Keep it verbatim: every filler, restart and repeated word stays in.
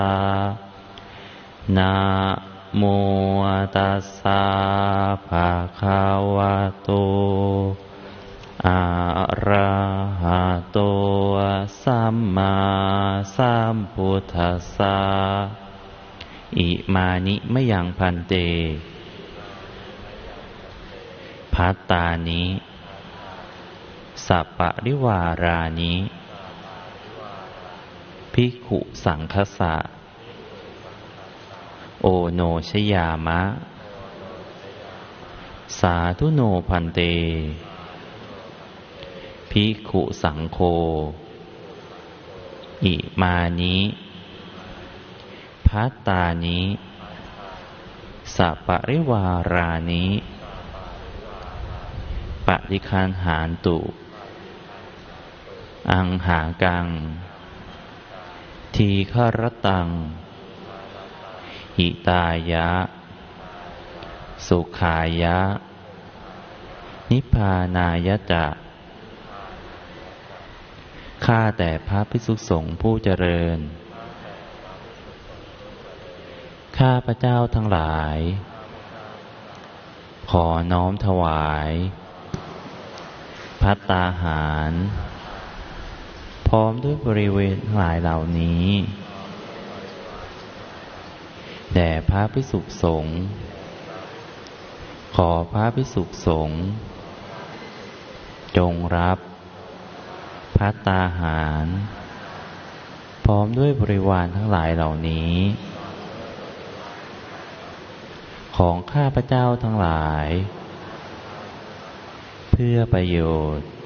นะโมตัสสะภะคะวะโตอะระหะโตสัมมาสัมพุทธัสสะอิมานิมะยังพันเตภัตตานิสัปปะริวารานิภิกขุสังฆสะโอโนชยามะสาธุโนพันเตภิกขุสังโฆอิมานิภัตตานิสัปปะริวารานิปฏิคันหานตุอังหากังทีฆรตังหิตายะสุขายะนิพพานายะจะข้าแต่พระภิกษุสงฆ์ผู้เจริญข้าพระเจ้าทั้งหลายขอน้อมถวายภัตตาหารพร้อมด้วยบริเวณหลายเหล่านี้แด่พระภิกษุสงฆ์ขอพระภิกษุสงฆ์จงรับภัตตาหารพร้อมด้วยบริวารทั้งหลายเหล่านี้ของข้าพเจ้าทั้งหลายเพื่อประโยชน์